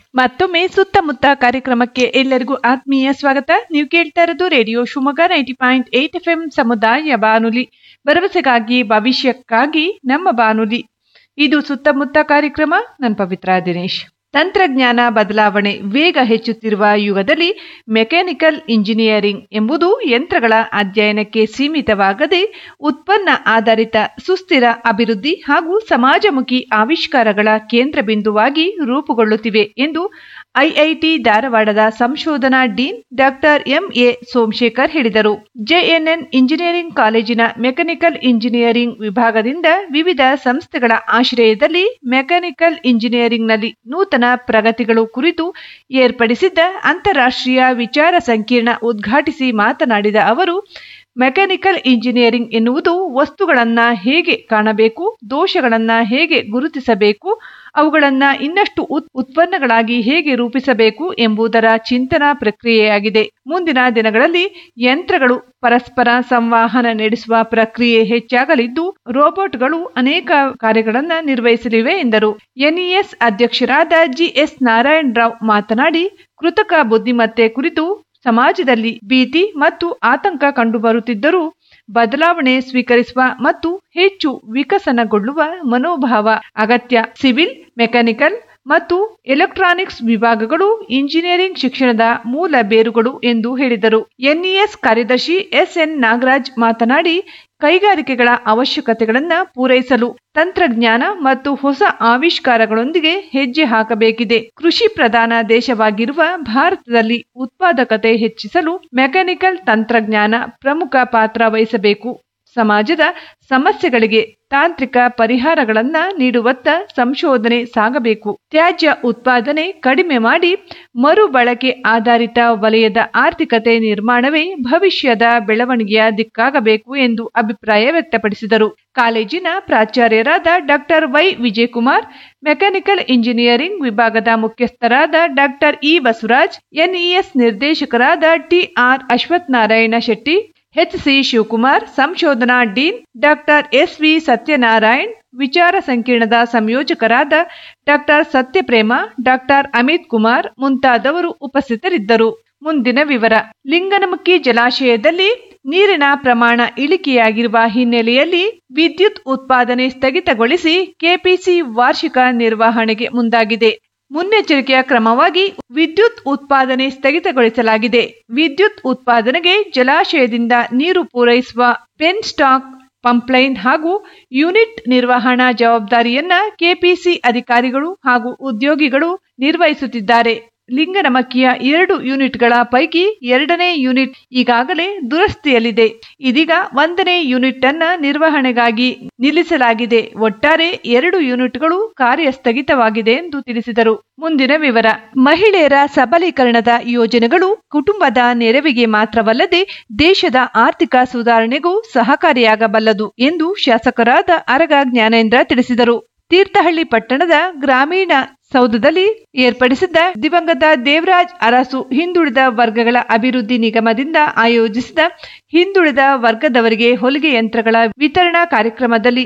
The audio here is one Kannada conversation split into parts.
ಮತ್ತೊಮ್ಮೆ ಸುತ್ತಮುತ್ತ ಕಾರ್ಯಕ್ರಮಕ್ಕೆ ಎಲ್ಲರಿಗೂ ಆತ್ಮೀಯ ಸ್ವಾಗತ. ನೀವು ಕೇಳ್ತಾ ಇರೋದು ರೇಡಿಯೋ ಶಿವಮೊಗ್ಗ 90.8 FM ಸಮುದಾಯ ಬಾನುಲಿ, ಭರವಸೆಗಾಗಿ ಭವಿಷ್ಯಕ್ಕಾಗಿ ನಮ್ಮ ಬಾನುಲಿ. ಇದು ಸುತ್ತಮುತ್ತ ಕಾರ್ಯಕ್ರಮ. ನಾನು ಪವಿತ್ರ ದಿನೇಶ್. ತಂತ್ರಜ್ಞಾನ ಬದಲಾವಣೆ ವೇಗ ಹೆಚ್ಚುತ್ತಿರುವ ಯುಗದಲ್ಲಿ ಮೆಕ್ಯಾನಿಕಲ್ ಇಂಜಿನಿಯರಿಂಗ್ ಎಂಬುದು ಯಂತ್ರಗಳ ಅಧ್ಯಯನಕ್ಕೆ ಸೀಮಿತವಾಗದೆ ಉತ್ಪನ್ನ ಆಧಾರಿತ ಸುಸ್ಥಿರ ಅಭಿವೃದ್ಧಿ ಹಾಗೂ ಸಮಾಜಮುಖಿ ಆವಿಷ್ಕಾರಗಳ ಕೇಂದ್ರ ಬಿಂದುವಾಗಿ ರೂಪುಗೊಳ್ಳುತ್ತಿವೆ ಎಂದು ಐಐಟಿ ಧಾರವಾಡದ ಸಂಶೋಧನಾ ಡೀನ್ ಡಾಕ್ಟರ್ ಎಂಎ ಸೋಮಶೇಖರ್ ಹೇಳಿದರು. ಜೆಎನ್ಎನ್ ಇಂಜಿನಿಯರಿಂಗ್ ಕಾಲೇಜಿನ ಮೆಕ್ಯಾನಿಕಲ್ ಇಂಜಿನಿಯರಿಂಗ್ ವಿಭಾಗದಿಂದ ವಿವಿಧ ಸಂಸ್ಥೆಗಳ ಆಶ್ರಯದಲ್ಲಿ ಮೆಕ್ಯಾನಿಕಲ್ ಇಂಜಿನಿಯರಿಂಗ್ನಲ್ಲಿ ನೂತನ ಪ್ರಗತಿಗಳು ಕುರಿತು ಏರ್ಪಡಿಸಿದ್ದ ಅಂತಾರಾಷ್ಟ್ರೀಯ ವಿಚಾರ ಸಂಕಿರಣ ಉದ್ಘಾಟಿಸಿ ಮಾತನಾಡಿದ ಅವರು, ಮೆಕ್ಯಾನಿಕಲ್ ಇಂಜಿನಿಯರಿಂಗ್ ಎನ್ನುವುದು ವಸ್ತುಗಳನ್ನು ಹೇಗೆ ಕಾಣಬೇಕು, ದೋಷಗಳನ್ನು ಹೇಗೆ ಗುರುತಿಸಬೇಕು, ಅವುಗಳನ್ನು ಇನ್ನಷ್ಟು ಉತ್ಪನ್ನಗಳಾಗಿ ಹೇಗೆ ರೂಪಿಸಬೇಕು ಎಂಬುದರ ಚಿಂತನಾ ಪ್ರಕ್ರಿಯೆಯಾಗಿದೆ. ಮುಂದಿನ ದಿನಗಳಲ್ಲಿ ಯಂತ್ರಗಳು ಪರಸ್ಪರ ಸಂವಹನ ನಡೆಸುವ ಪ್ರಕ್ರಿಯೆ ಹೆಚ್ಚಾಗಲಿದ್ದು ರೋಬೋಟ್ಗಳು ಅನೇಕ ಕಾರ್ಯಗಳನ್ನು ನಿರ್ವಹಿಸಲಿವೆ ಎಂದರು. ಎನ್ಇಎಸ್ ಅಧ್ಯಕ್ಷರಾದ ಜಿಎಸ್ ನಾರಾಯಣ ರಾವ್ ಮಾತನಾಡಿ, ಕೃತಕ ಬುದ್ಧಿಮತ್ತೆ ಕುರಿತು ಸಮಾಜದಲ್ಲಿ ಭೀತಿ ಮತ್ತು ಆತಂಕ ಕಂಡುಬರುತ್ತಿದ್ದರೂ ಬದಲಾವಣೆ ಸ್ವೀಕರಿಸುವ ಮತ್ತು ಹೆಚ್ಚು ವಿಕಸನಗೊಳ್ಳುವ ಮನೋಭಾವ ಅಗತ್ಯ. ಸಿವಿಲ್, ಮೆಕ್ಯಾನಿಕಲ್ ಮತ್ತು ಎಲೆಕ್ಟ್ರಾನಿಕ್ಸ್ ವಿಭಾಗಗಳು ಇಂಜಿನಿಯರಿಂಗ್ ಶಿಕ್ಷಣದ ಮೂಲ ಬೇರುಗಳು ಎಂದು ಹೇಳಿದರು. ಎನ್ಇಎಸ್ ಕಾರ್ಯದರ್ಶಿ ಎಸ್ಎನ್ ನಾಗರಾಜ್ ಮಾತನಾಡಿ, ಕೈಗಾರಿಕೆಗಳ ಅವಶ್ಯಕತೆಗಳನ್ನು ಪೂರೈಸಲು ತಂತ್ರಜ್ಞಾನ ಮತ್ತು ಹೊಸ ಆವಿಷ್ಕಾರಗಳೊಂದಿಗೆ ಹೆಜ್ಜೆ ಹಾಕಬೇಕಿದೆ. ಕೃಷಿ ಪ್ರಧಾನ ದೇಶವಾಗಿರುವ ಭಾರತದಲ್ಲಿ ಉತ್ಪಾದಕತೆ ಹೆಚ್ಚಿಸಲು ಮೆಕ್ಯಾನಿಕಲ್ ತಂತ್ರಜ್ಞಾನ ಪ್ರಮುಖ ಪಾತ್ರ ವಹಿಸಬೇಕು. ಸಮಾಜದ ಸಮಸ್ಯೆಗಳಿಗೆ ತಾಂತ್ರಿಕ ಪರಿಹಾರಗಳನ್ನ ನೀಡುವತ್ತ ಸಂಶೋಧನೆ ಸಾಗಬೇಕು. ತ್ಯಾಜ್ಯ ಉತ್ಪಾದನೆ ಕಡಿಮೆ ಮಾಡಿ ಮರುಬಳಕೆ ಆಧಾರಿತ ವಲಯದ ಆರ್ಥಿಕತೆ ನಿರ್ಮಾಣವೇ ಭವಿಷ್ಯದ ಬೆಳವಣಿಗೆಯ ದಿಕ್ಕಾಗಬೇಕು ಎಂದು ಅಭಿಪ್ರಾಯ ವ್ಯಕ್ತಪಡಿಸಿದರು. ಕಾಲೇಜಿನ ಪ್ರಾಚಾರ್ಯರಾದ doctor Y Vijayakumar, mechanical engineering ವಿಭಾಗದ ಮುಖ್ಯಸ್ಥರಾದ ಡಾಕ್ಟರ್ ಇ ಬಸವರಾಜ್, ಎನ್ಇಎಸ್ ನಿರ್ದೇಶಕರಾದ ಟಿಆರ್ ಅಶ್ವಥ್ ನಾರಾಯಣ ಶೆಟ್ಟಿ, ಎಚ್ಸಿ ಶಿವಕುಮಾರ್, ಸಂಶೋಧನಾ ಡೀನ್ ಡಾಕ್ಟರ್ ಎಸ್ವಿ ಸತ್ಯನಾರಾಯಣ್, ವಿಚಾರ ಸಂಕಿರಣದ ಸಂಯೋಜಕರಾದ ಡಾಕ್ಟರ್ ಸತ್ಯಪ್ರೇಮ, ಡಾಕ್ಟರ್ ಅಮಿತ್ ಕುಮಾರ್ ಮುಂತಾದವರು ಉಪಸ್ಥಿತರಿದ್ದರು. ಮುಂದಿನ ವಿವರ. ಲಿಂಗನಮಕ್ಕಿ ಜಲಾಶಯದಲ್ಲಿ ನೀರಿನ ಪ್ರಮಾಣ ಇಳಿಕೆಯಾಗಿರುವ ಹಿನ್ನೆಲೆಯಲ್ಲಿ ವಿದ್ಯುತ್ ಉತ್ಪಾದನೆ ಸ್ಥಗಿತಗೊಳಿಸಿ ಕೆಪಿಸಿ ವಾರ್ಷಿಕ ನಿರ್ವಹಣೆಗೆ ಮುಂದಾಗಿದೆ. ಮುನ್ನೆಚ್ಚರಿಕೆಯ ಕ್ರಮವಾಗಿ ವಿದ್ಯುತ್ ಉತ್ಪಾದನೆ ಸ್ಥಗಿತಗೊಳಿಸಲಾಗಿದೆ. ವಿದ್ಯುತ್ ಉತ್ಪಾದನೆಗೆ ಜಲಾಶಯದಿಂದ ನೀರು ಪೂರೈಸುವ ಪೆನ್ ಸ್ಟಾಕ್, ಪಂಪ್ಲೈನ್ ಹಾಗೂ ಯೂನಿಟ್ ನಿರ್ವಹಣಾ ಜವಾಬ್ದಾರಿಯನ್ನ ಕೆಪಿಸಿ ಅಧಿಕಾರಿಗಳು ಹಾಗೂ ಉದ್ಯೋಗಿಗಳು ನಿರ್ವಹಿಸುತ್ತಿದ್ದಾರೆ. ಲಿಂಗನಮಕ್ಕಿಯ 2 ಯೂನಿಟ್ಗಳ ಪೈಕಿ 2ನೇ ಯೂನಿಟ್ ಈಗಾಗಲೇ ದುರಸ್ತಿಯಲ್ಲಿದೆ. ಇದೀಗ 1ನೇ ಯೂನಿಟ್ ಅನ್ನ ನಿರ್ವಹಣೆಗಾಗಿ ನಿಲ್ಲಿಸಲಾಗಿದೆ. ಒಟ್ಟಾರೆ 2 ಯೂನಿಟ್ಗಳು ಕಾರ್ಯ ಸ್ಥಗಿತವಾಗಿದೆ ಎಂದು ತಿಳಿಸಿದರು. ಮುಂದಿನ ವಿವರ. ಮಹಿಳೆಯರ ಸಬಲೀಕರಣದ ಯೋಜನೆಗಳು ಕುಟುಂಬದ ನೆರವಿಗೆ ಮಾತ್ರವಲ್ಲದೆ ದೇಶದ ಆರ್ಥಿಕ ಸುಧಾರಣೆಗೂ ಸಹಕಾರಿಯಾಗಬಲ್ಲದು ಎಂದು ಶಾಸಕರಾದ ಅರಗ ಜ್ಞಾನೇಂದ್ರ ತಿಳಿಸಿದರು. ತೀರ್ಥಹಳ್ಳಿ ಪಟ್ಟಣದ ಗ್ರಾಮೀಣ ಸೌಧದಲ್ಲಿ ಏರ್ಪಡಿಸಿದ್ದ ದಿವಂಗತ ದೇವರಾಜ್ ಅರಸು ಹಿಂದುಳಿದ ವರ್ಗಗಳ ಅಭಿವೃದ್ಧಿ ನಿಗಮದಿಂದ ಆಯೋಜಿಸಿದ ಹಿಂದುಳಿದ ವರ್ಗದವರಿಗೆ ಹೊಲಿಗೆ ಯಂತ್ರಗಳ ವಿತರಣಾ ಕಾರ್ಯಕ್ರಮದಲ್ಲಿ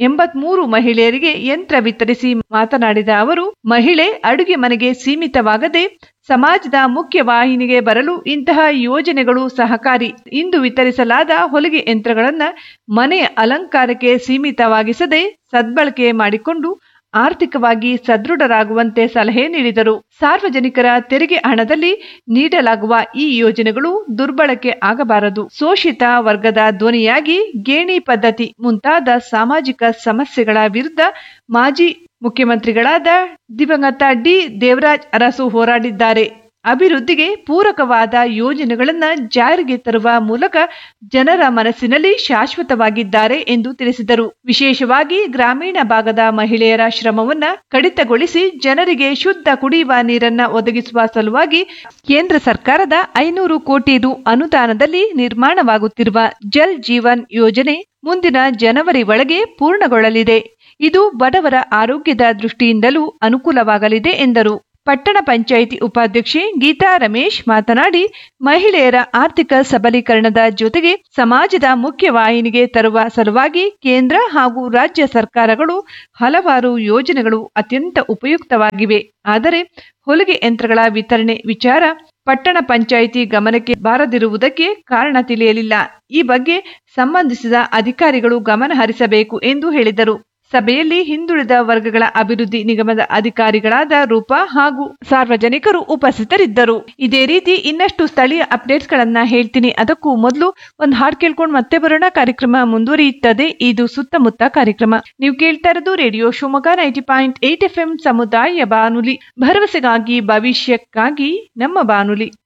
83 ಮಹಿಳೆಯರಿಗೆ ಯಂತ್ರ ವಿತರಿಸಿ ಮಾತನಾಡಿದ ಅವರು, ಮಹಿಳೆ ಅಡುಗೆ ಮನೆಗೆ ಸೀಮಿತವಾಗದೆ ಸಮಾಜದ ಮುಖ್ಯ ವಾಹಿನಿಗೆ ಬರಲು ಇಂತಹ ಯೋಜನೆಗಳು ಸಹಕಾರಿ. ಇಂದು ವಿತರಿಸಲಾದ ಹೊಲಿಗೆ ಯಂತ್ರಗಳನ್ನು ಮನೆಯ ಅಲಂಕಾರಕ್ಕೆ ಸೀಮಿತವಾಗಿಸದೆ ಸದ್ಬಳಕೆ ಮಾಡಿಕೊಂಡು ಆರ್ಥಿಕವಾಗಿ ಸದೃಢರಾಗುವಂತೆ ಸಲಹೆ ನೀಡಿದರು. ಸಾರ್ವಜನಿಕರ ತೆರಿಗೆ ಹಣದಲ್ಲಿ ನೀಡಲಾಗುವ ಈ ಯೋಜನೆಗಳು ದುರ್ಬಳಕೆ ಆಗಬಾರದು. ಶೋಷಿತ ವರ್ಗದ ಧ್ವನಿಯಾಗಿ ಗೇಣಿ ಪದ್ಧತಿ ಮುಂತಾದ ಸಾಮಾಜಿಕ ಸಮಸ್ಯೆಗಳ ವಿರುದ್ಧ ಮಾಜಿ ಮುಖ್ಯಮಂತ್ರಿಗಳಾದ ದಿವಂಗತ ಡಿ ದೇವರಾಜ್ ಅರಸು ಹೋರಾಡಿದ್ದಾರೆ. ಅಭಿವೃದ್ಧಿಗೆ ಪೂರಕವಾದ ಯೋಜನೆಗಳನ್ನು ಜಾರಿಗೆ ತರುವ ಮೂಲಕ ಜನರ ಮನಸ್ಸಿನಲ್ಲಿ ಶಾಶ್ವತವಾಗಿದ್ದಾರೆ ಎಂದು ತಿಳಿಸಿದರು. ವಿಶೇಷವಾಗಿ ಗ್ರಾಮೀಣ ಭಾಗದ ಮಹಿಳೆಯರ ಶ್ರಮವನ್ನ ಕಡಿತಗೊಳಿಸಿ ಜನರಿಗೆ ಶುದ್ಧ ಕುಡಿಯುವ ನೀರನ್ನ ಒದಗಿಸುವ ಸಲುವಾಗಿ ಕೇಂದ್ರ ಸರ್ಕಾರದ 500 ಕೋಟಿ ರು ಅನುದಾನದಲ್ಲಿ ನಿರ್ಮಾಣವಾಗುತ್ತಿರುವ ಜಲ್ ಜೀವನ್ ಯೋಜನೆ ಮುಂದಿನ ಜನವರಿ ಒಳಗೆ ಪೂರ್ಣಗೊಳ್ಳಲಿದೆ. ಇದು ಬಡವರ ಆರೋಗ್ಯದ ದೃಷ್ಟಿಯಿಂದಲೂ ಅನುಕೂಲವಾಗಲಿದೆ ಎಂದರು. ಪಟ್ಟಣ ಪಂಚಾಯಿತಿ ಉಪಾಧ್ಯಕ್ಷೆ ಗೀತಾ ರಮೇಶ್ ಮಾತನಾಡಿ, ಮಹಿಳೆಯರ ಆರ್ಥಿಕ ಸಬಲೀಕರಣದ ಜೊತೆಗೆ ಸಮಾಜದ ಮುಖ್ಯವಾಹಿನಿಗೆ ತರುವ ಸಲುವಾಗಿ ಕೇಂದ್ರ ಹಾಗೂ ರಾಜ್ಯ ಸರ್ಕಾರಗಳು ಹಲವಾರು ಯೋಜನೆಗಳು ಅತ್ಯಂತ ಉಪಯುಕ್ತವಾಗಿವೆ. ಆದರೆ ಹೊಲಿಗೆ ಯಂತ್ರಗಳ ವಿತರಣೆ ವಿಚಾರ ಪಟ್ಟಣ ಪಂಚಾಯಿತಿ ಗಮನಕ್ಕೆ ಬಾರದಿರುವುದಕ್ಕೆ ಕಾರಣ ತಿಳಿಯಲಿಲ್ಲ. ಈ ಬಗ್ಗೆ ಸಂಬಂಧಿಸಿದ ಅಧಿಕಾರಿಗಳು ಗಮನ ಹರಿಸಬೇಕು ಎಂದು ಹೇಳಿದರು. ಸಭೆಯಲ್ಲಿ ಹಿಂದುಳಿದ ವರ್ಗಗಳ ಅಭಿವೃದ್ಧಿ ನಿಗಮದ ಅಧಿಕಾರಿಗಳಾದ ರೂಪಾ ಹಾಗೂ ಸಾರ್ವಜನಿಕರು ಉಪಸ್ಥಿತರಿದ್ದರು. ಇದೇ ರೀತಿ ಇನ್ನಷ್ಟು ಸ್ಥಳೀಯ ಅಪ್ಡೇಟ್ಸ್ ಗಳನ್ನ ಹೇಳ್ತೀನಿ. ಅದಕ್ಕೂ ಮೊದಲು ಒಂದು ಹಾಡು ಕೇಳ್ಕೊಂಡು ಮತ್ತೆ ಬರೋಣ. ಕಾರ್ಯಕ್ರಮ ಮುಂದುವರಿಯುತ್ತದೆ. ಇದು ಸುತ್ತಮುತ್ತ ಕಾರ್ಯಕ್ರಮ. ನೀವು ಕೇಳ್ತಾ ಇರೋದು ರೇಡಿಯೋ ಶಿವಮೊಗ್ಗ 90.8 FM ಸಮುದಾಯ ಬಾನುಲಿ, ಭರವಸೆಗಾಗಿ ಭವಿಷ್ಯಕ್ಕಾಗಿ ನಮ್ಮ ಬಾನುಲಿ.